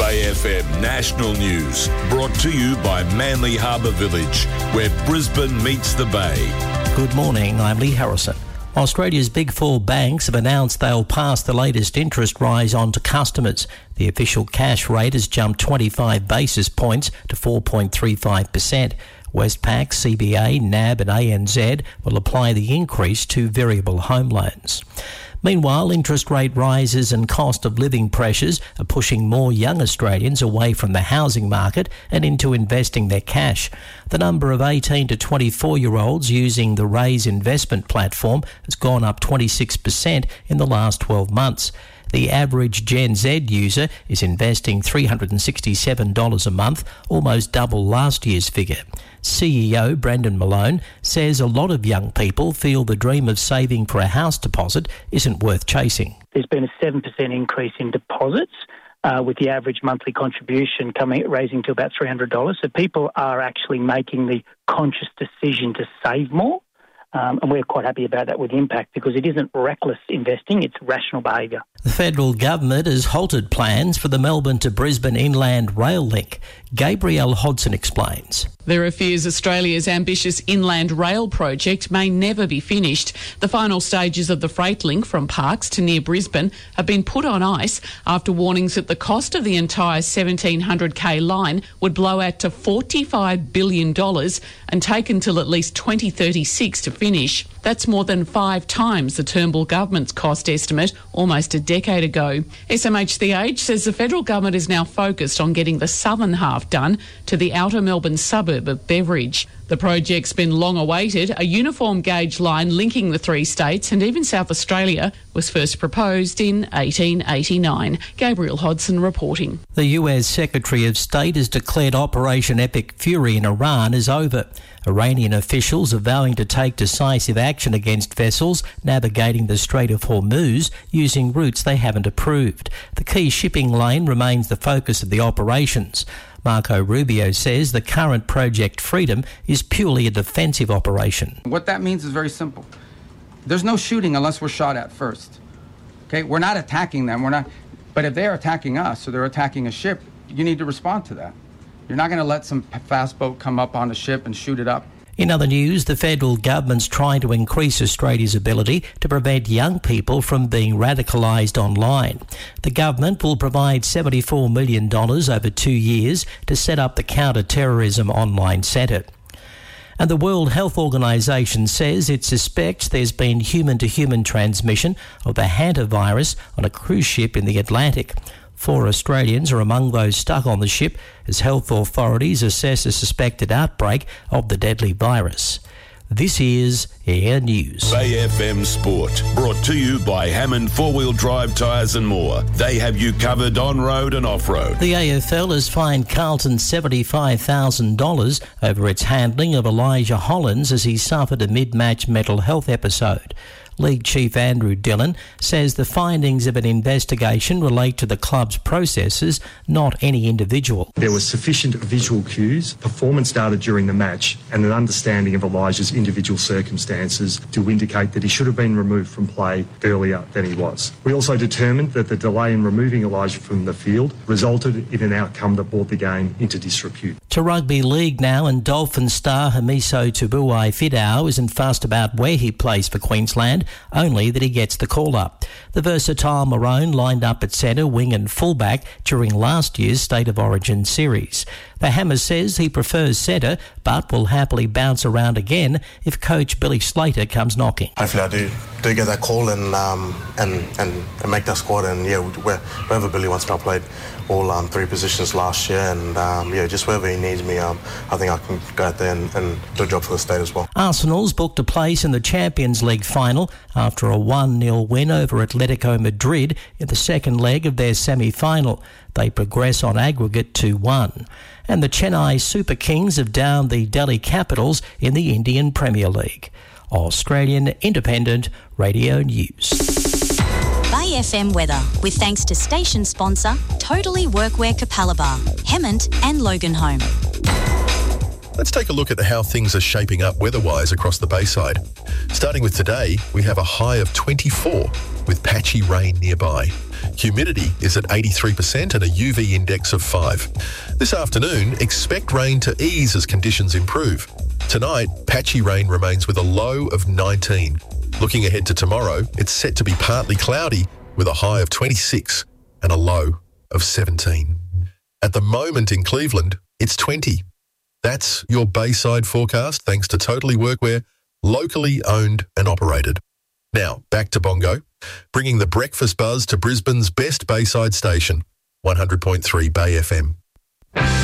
Bay FM National News, brought to you by Manly Harbour Village, where Brisbane meets the Bay. Good morning, I'm Lee Harrison. Australia's Big Four banks have announced they'll pass the latest interest rise on to customers. The official cash rate has jumped 25 basis points to 4.35%. Westpac, CBA, NAB and ANZ will apply the increase to variable home loans. Meanwhile, interest rate rises and cost of living pressures are pushing more young Australians away from the housing market and into investing their cash. The number of 18 to 24-year-olds using the Raise investment platform has gone up 26% in the last 12 months. The average Gen Z user is investing $367 a month, almost double last year's figure. CEO Brendan Malone says a lot of young people feel the dream of saving for a house deposit isn't worth chasing. There's been a 7% increase in deposits, with the average monthly contribution raising to about $300. So people are actually making the conscious decision to save more. And we're quite happy about that with Impact because it isn't reckless investing, it's rational behaviour. The federal government has halted plans for the Melbourne to Brisbane Inland Rail Link. Gabrielle Hodson explains. There are fears Australia's ambitious inland rail project may never be finished. The final stages of the freight link from Parkes to near Brisbane have been put on ice after warnings that the cost of the entire 1,700k line would blow out to $45 billion and take until at least 2036 to finish. That's more than 5 times the Turnbull government's cost estimate almost a decade ago. SMH The Age says the federal government is now focused on getting the southern half done to the outer Melbourne suburb of Beveridge. The project's been long awaited. A uniform gauge line linking the 3 states and even South Australia was first proposed in 1889. Gabrielle Hodson reporting. The US Secretary of State has declared Operation Epic Fury in Iran is over. Iranian officials are vowing to take decisive action against vessels navigating the Strait of Hormuz using routes they haven't approved. The key shipping lane remains the focus of the operations. Marco Rubio says the current Project Freedom is purely a defensive operation. What that means is very simple. There's no shooting unless we're shot at first. Okay, we're not attacking them. But if they're attacking us or they're attacking a ship, you need to respond to that. You're not going to let some fast boat come up on a ship and shoot it up. In other news, the federal government's trying to increase Australia's ability to prevent young people from being radicalised online. The government will provide $74 million over 2 years to set up the Counter-Terrorism Online Centre. And the World Health Organisation says it suspects there's been human-to-human transmission of the hantavirus on a cruise ship in the Atlantic. 4 Australians are among those stuck on the ship as health authorities assess a suspected outbreak of the deadly virus. This is Air News. Bay FM Sport, brought to you by Hammond 4-Wheel Drive Tyres and More. They have you covered on-road and off-road. The AFL has fined Carlton $75,000 over its handling of Elijah Hollins as he suffered a mid-match mental health episode. League Chief Andrew Dillon says the findings of an investigation relate to the club's processes, not any individual. There was sufficient visual cues, performance data during the match, and an understanding of Elijah's individual circumstances to indicate that he should have been removed from play earlier than he was. We also determined that the delay in removing Elijah from the field resulted in an outcome that brought the game into disrepute. To rugby league now, and Dolphin star Hamiso Tubuai-Fidau isn't fussed about where he plays for Queensland, only that he gets the call-up. The versatile Maroon lined up at centre, wing and fullback during last year's State of Origin series. The Hammer says he prefers centre, but will happily bounce around again if coach Billy Slater comes knocking. Hopefully I do get that call and make that squad, and wherever Billy wants me, I played all 3 positions last year, and just wherever he needs me, I think I can go out there and do a job for the state as well. Arsenal's booked a place in the Champions League final after a 1-0 win over Atletico Madrid in the second leg of their semi-final. They progress on aggregate 2-1. And the Chennai Super Kings have downed the Delhi Capitals in the Indian Premier League. Australian Independent Radio News. Bay FM weather, with thanks to station sponsor Totally Workwear Capalaba, Hemmant and Loganholme. Let's take a look at how things are shaping up weather-wise across the Bayside. Starting with today, we have a high of 24 with patchy rain nearby. Humidity is at 83% and a UV index of 5. This afternoon, expect rain to ease as conditions improve. Tonight, patchy rain remains with a low of 19. Looking ahead to tomorrow, it's set to be partly cloudy with a high of 26 and a low of 17. At the moment in Cleveland, it's 20. That's your Bayside forecast, thanks to Totally Workwear, locally owned and operated. Now, back to Bongo, bringing the breakfast buzz to Brisbane's best Bayside station, 100.3 Bay FM.